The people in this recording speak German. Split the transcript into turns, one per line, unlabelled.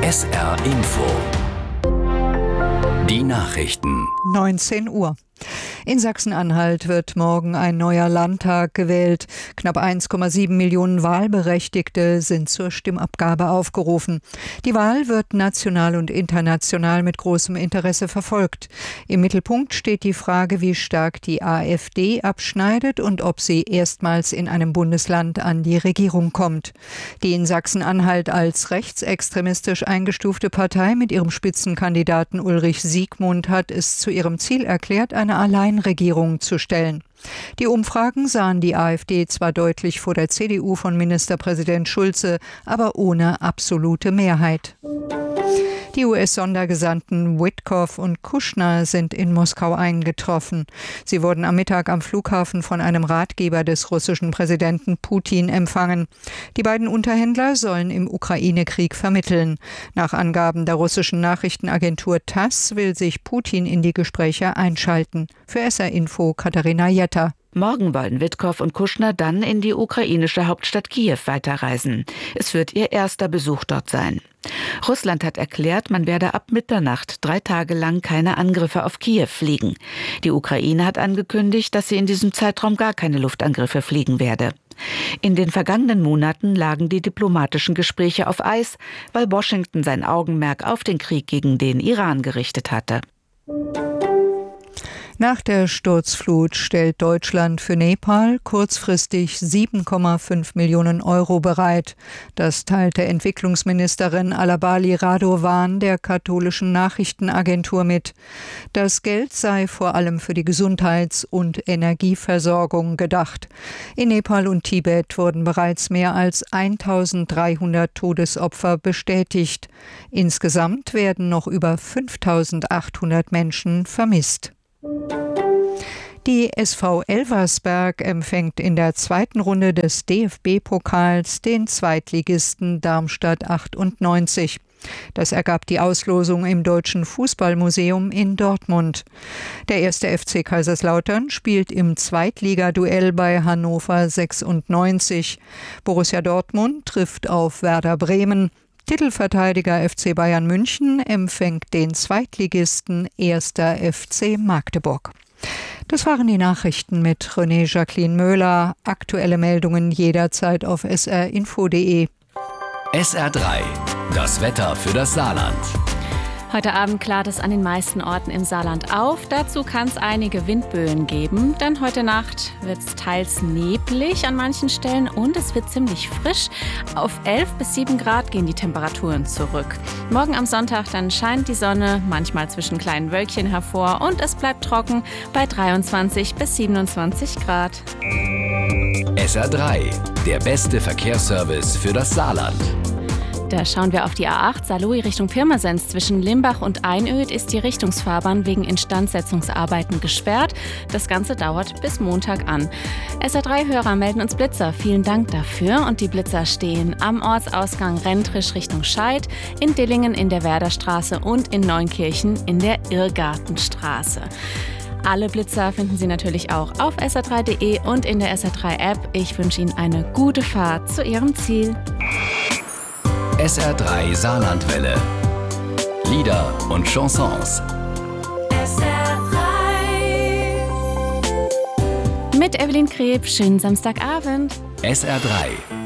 SR Info. Die Nachrichten.
19 Uhr. In Sachsen-Anhalt wird morgen ein neuer Landtag gewählt. Knapp 1,7 Millionen Wahlberechtigte sind zur Stimmabgabe aufgerufen. Die Wahl wird national und international mit großem Interesse verfolgt. Im Mittelpunkt steht die Frage, wie stark die AfD abschneidet und ob sie erstmals in einem Bundesland an die Regierung kommt. Die in Sachsen-Anhalt als rechtsextremistisch eingestufte Partei mit ihrem Spitzenkandidaten Ulrich Siegmund hat es zu ihrem Ziel erklärt, eine Alleinregierung zu stellen. Die Umfragen sahen die AfD zwar deutlich vor der CDU von Ministerpräsident Schulze, aber ohne absolute Mehrheit. Die US-Sondergesandten Witkoff und Kushner sind in Moskau eingetroffen. Sie wurden am Mittag am Flughafen von einem Ratgeber des russischen Präsidenten Putin empfangen. Die beiden Unterhändler sollen im Ukraine-Krieg vermitteln. Nach Angaben der russischen Nachrichtenagentur TASS will sich Putin in die Gespräche einschalten. Für SR Info Katharina Jetter.
Morgen wollen Witkoff und Kushner dann in die ukrainische Hauptstadt Kiew weiterreisen. Es wird ihr erster Besuch dort sein. Russland hat erklärt, man werde ab Mitternacht 3 Tage lang keine Angriffe auf Kiew fliegen. Die Ukraine hat angekündigt, dass sie in diesem Zeitraum gar keine Luftangriffe fliegen werde. In den vergangenen Monaten lagen die diplomatischen Gespräche auf Eis, weil Washington sein Augenmerk auf den Krieg gegen den Iran gerichtet hatte.
Nach der Sturzflut stellt Deutschland für Nepal kurzfristig 7,5 Millionen Euro bereit. Das teilte Entwicklungsministerin Alabali Radovan der katholischen Nachrichtenagentur mit. Das Geld sei vor allem für die Gesundheits- und Energieversorgung gedacht. In Nepal und Tibet wurden bereits mehr als 1300 Todesopfer bestätigt. Insgesamt werden noch über 5800 Menschen vermisst. Die SV Elversberg empfängt in der zweiten Runde des DFB-Pokals den Zweitligisten Darmstadt 98. Das ergab die Auslosung im Deutschen Fußballmuseum in Dortmund. Der 1. FC Kaiserslautern spielt im Zweitligaduell bei Hannover 96. Borussia Dortmund trifft auf Werder Bremen. Titelverteidiger FC Bayern München empfängt den Zweitligisten 1. FC Magdeburg. Das waren die Nachrichten mit René Jacqueline Möhler. Aktuelle Meldungen jederzeit auf srinfo.de.
SR3, das Wetter für das Saarland.
Heute Abend klart es an den meisten Orten im Saarland auf. Dazu kann es einige Windböen geben. Dann heute Nacht wird es teils neblig an manchen Stellen und es wird ziemlich frisch. Auf 11 bis 7 Grad gehen die Temperaturen zurück. Morgen am Sonntag dann scheint die Sonne, manchmal zwischen kleinen Wölkchen hervor und es bleibt trocken bei 23 bis 27 Grad.
SR3, der beste Verkehrsservice für das Saarland.
Da schauen wir auf die A8 Saarlouis Richtung Pirmasens. Zwischen Limbach und Einöd ist die Richtungsfahrbahn wegen Instandsetzungsarbeiten gesperrt. Das Ganze dauert bis Montag an. SR3-Hörer melden uns Blitzer. Vielen Dank dafür. Und die Blitzer stehen am Ortsausgang Rentrisch Richtung Scheid, in Dillingen in der Werderstraße und in Neunkirchen in der Irrgartenstraße. Alle Blitzer finden Sie natürlich auch auf sr3.de und in der SR3-App. Ich wünsche Ihnen eine gute Fahrt zu Ihrem Ziel.
SR3 Saarlandwelle. Lieder und Chansons.
SR3. Mit Evelyn Kreb, schönen Samstagabend.
SR3